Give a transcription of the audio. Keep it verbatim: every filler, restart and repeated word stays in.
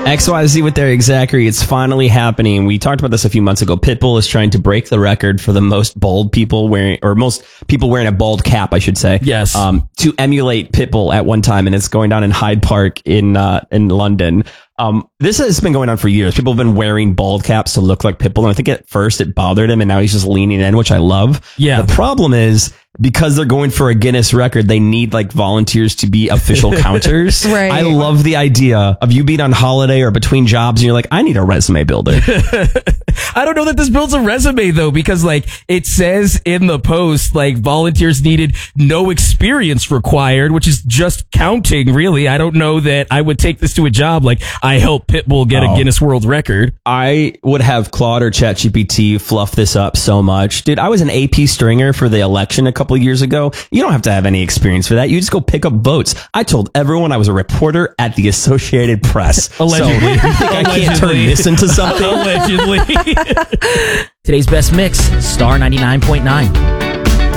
X Y Z with Eric Zachary. It's finally happening. We talked about this a few months ago. Pitbull is trying to break the record for the most bald people wearing, or most people wearing a bald cap, I should say. Yes. Um, to emulate Pitbull at one time, and it's going down in Hyde Park in uh, in London. Um, this has been going on for years. People have been wearing bald caps to look like Pitbull, and I think at first it bothered him, and now he's just leaning in, which I love. Yeah. The problem is, because they're going for a Guinness record, they need like volunteers to be official counters. Right. I love the idea of you being on holiday or between jobs and you're like, I need a resume builder. I don't know that this builds a resume though, because like it says in the post, like volunteers needed, no experience required, which is just counting really. I don't know that I would take this to a job. Like I helped Pitbull get Oh. a Guinness World Record. I would have Claude or ChatGPT fluff this up so much. Dude, I was an A P stringer for the election a couple of years ago. You don't have to have any experience for that. You just go pick up votes. I told everyone I was a reporter at the Associated Press. Allegedly. So, you think I can't turn this into something? Allegedly. Today's best mix, Star ninety-nine point nine.